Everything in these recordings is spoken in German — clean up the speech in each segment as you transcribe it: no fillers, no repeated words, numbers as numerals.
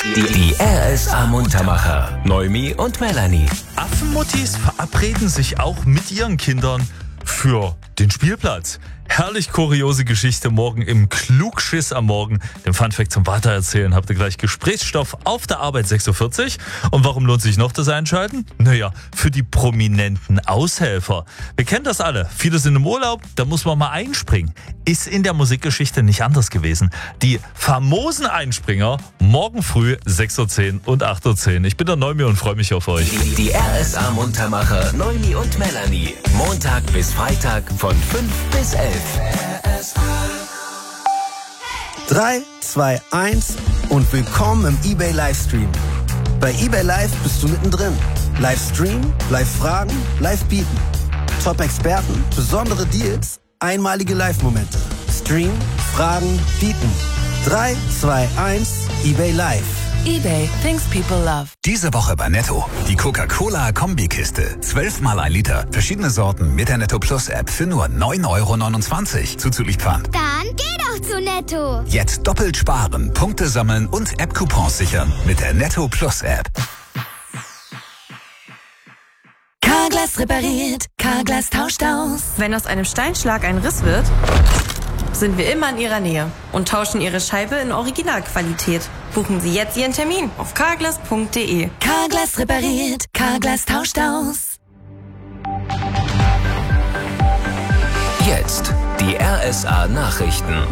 Die RSA Muntermacher. Noemi und Melanie. Affenmuttis verabreden sich auch mit ihren Kindern für den Spielplatz. Herrlich kuriose Geschichte morgen im Klugschiss am Morgen. Den Funfact zum Weitererzählen habt ihr gleich Gesprächsstoff auf der Arbeit 6.40 Uhr. Und warum lohnt sich noch das Einschalten? Naja, für die prominenten Aushelfer. Wir kennen das alle. Viele sind im Urlaub, da muss man mal einspringen. Ist in der Musikgeschichte nicht anders gewesen. Die famosen Einspringer morgen früh 6.10 Uhr und 8.10 Uhr. Ich bin der Noemi und freue mich auf euch. Die RSA Muntermacher Noemi und Melanie. Montag bis Freitag von 5 bis 11. 3, 2, 1 und willkommen im eBay Livestream. Bei eBay Live bist du mittendrin. Livestream, Live-Fragen, Live-Bieten. Top-Experten, besondere Deals, einmalige Live-Momente. Stream, Fragen, Bieten. 3, 2, 1, eBay Live. eBay, things people love. Diese Woche bei Netto. Die Coca-Cola-Kombikiste. 12 mal 1 Liter. Verschiedene Sorten mit der Netto Plus App für nur 9,29 € zuzüglich Pfand. Dann geh doch zu Netto. Jetzt doppelt sparen, Punkte sammeln und App-Coupons sichern mit der Netto Plus App. Carglass repariert, Carglass tauscht aus. Wenn aus einem Steinschlag ein Riss wird, sind wir immer in Ihrer Nähe und tauschen Ihre Scheibe in Originalqualität. Buchen Sie jetzt Ihren Termin auf carglass.de. Carglass repariert, Carglass tauscht aus. Jetzt die RSA Nachrichten.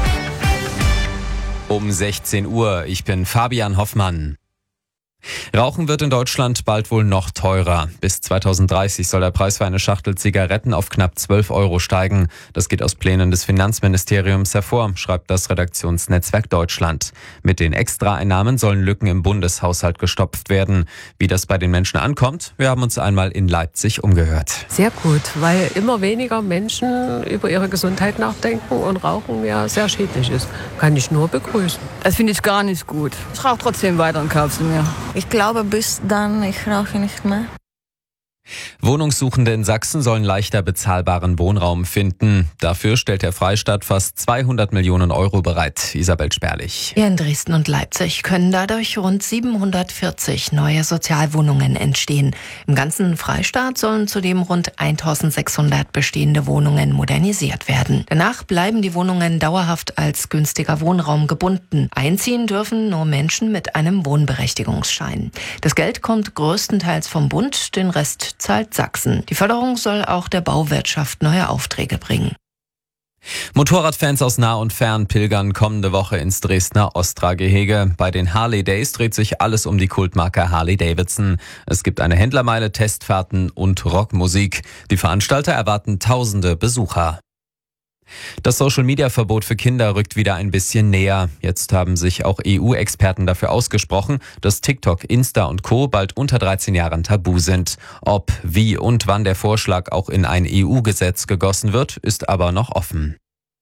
Um 16 Uhr, ich bin Fabian Hoffmann. Rauchen wird in Deutschland bald wohl noch teurer. Bis 2030 soll der Preis für eine Schachtel Zigaretten auf knapp 12 € steigen. Das geht aus Plänen des Finanzministeriums hervor, schreibt das Redaktionsnetzwerk Deutschland. Mit den Extraeinnahmen sollen Lücken im Bundeshaushalt gestopft werden. Wie das bei den Menschen ankommt, wir haben uns einmal in Leipzig umgehört. Sehr gut, weil immer weniger Menschen über ihre Gesundheit nachdenken und Rauchen ja sehr schädlich ist. Kann ich nur begrüßen. Das finde ich gar nicht gut. Ich rauche trotzdem weiter und kaufe sie mir. Ich glaube, bis dann, ich rauche nicht mehr. Wohnungssuchende in Sachsen sollen leichter bezahlbaren Wohnraum finden. Dafür stellt der Freistaat fast 200 Millionen € bereit. Isabel Sperlich. In Dresden und Leipzig können dadurch rund 740 neue Sozialwohnungen entstehen. Im ganzen Freistaat sollen zudem rund 1600 bestehende Wohnungen modernisiert werden. Danach bleiben die Wohnungen dauerhaft als günstiger Wohnraum gebunden. Einziehen dürfen nur Menschen mit einem Wohnberechtigungsschein. Das Geld kommt größtenteils vom Bund, den Rest zahlt Sachsen. Die Förderung soll auch der Bauwirtschaft neue Aufträge bringen. Motorradfans aus nah und fern pilgern kommende Woche ins Dresdner Ostra-Gehege. Bei den Harley Days dreht sich alles um die Kultmarke Harley-Davidson. Es gibt eine Händlermeile, Testfahrten und Rockmusik. Die Veranstalter erwarten tausende Besucher. Das Social-Media-Verbot für Kinder rückt wieder ein bisschen näher. Jetzt haben sich auch EU-Experten dafür ausgesprochen, dass TikTok, Insta und Co. bald unter 13 Jahren tabu sind. Ob, wie und wann der Vorschlag auch in ein EU-Gesetz gegossen wird, ist aber noch offen.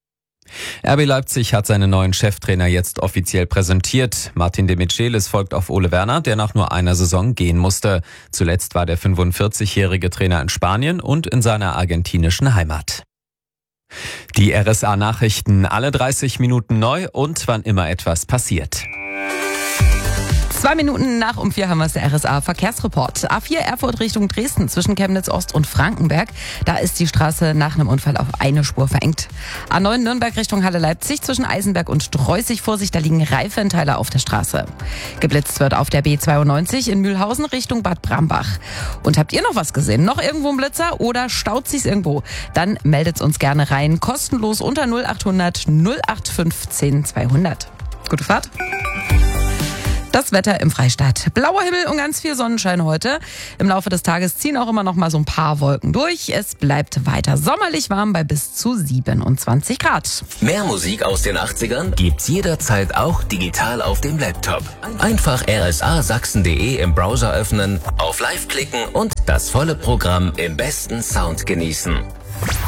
RB Leipzig hat seinen neuen Cheftrainer jetzt offiziell präsentiert. Martin de Michelis folgt auf Ole Werner, der nach nur einer Saison gehen musste. Zuletzt war der 45-jährige Trainer in Spanien und in seiner argentinischen Heimat. Die RSA-Nachrichten alle 30 Minuten neu und wann immer etwas passiert. 2 Minuten nach um 4 haben wir es, der RSA-Verkehrsreport. A4 Erfurt Richtung Dresden zwischen Chemnitz Ost und Frankenberg. Da ist die Straße nach einem Unfall auf eine Spur verengt. A9 Nürnberg Richtung Halle Leipzig zwischen Eisenberg und Streußig. Vorsicht, da liegen Reifenteile auf der Straße. Geblitzt wird auf der B92 in Mühlhausen Richtung Bad Brambach. Und habt ihr noch was gesehen? Noch irgendwo ein Blitzer oder staut sich's irgendwo? Dann meldet's uns gerne rein. Kostenlos unter 0800 0815 200. Gute Fahrt. Das Wetter im Freistaat. Blauer Himmel und ganz viel Sonnenschein heute. Im Laufe des Tages ziehen auch immer noch mal so ein paar Wolken durch. Es bleibt weiter sommerlich warm bei bis zu 27 Grad. Mehr Musik aus den 80ern gibt's jederzeit auch digital auf dem Laptop. Einfach rsasachsen.de im Browser öffnen, auf Live klicken und das volle Programm im besten Sound genießen.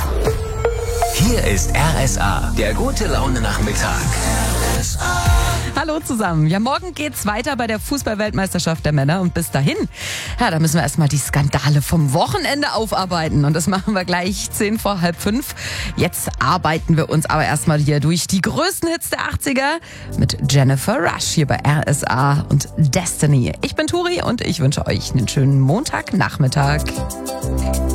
Hier ist RSA, der gute Laune Nachmittag. RSA. Hallo zusammen. Ja, morgen geht's weiter bei der Fußball-Weltmeisterschaft der Männer und bis dahin, ja, da müssen wir erstmal die Skandale vom Wochenende aufarbeiten und das machen wir gleich 5:10. Jetzt arbeiten wir uns aber erstmal hier durch die größten Hits der 80er mit Jennifer Rush hier bei RSA und Destiny. Ich bin Turi und ich wünsche euch einen schönen Montagnachmittag.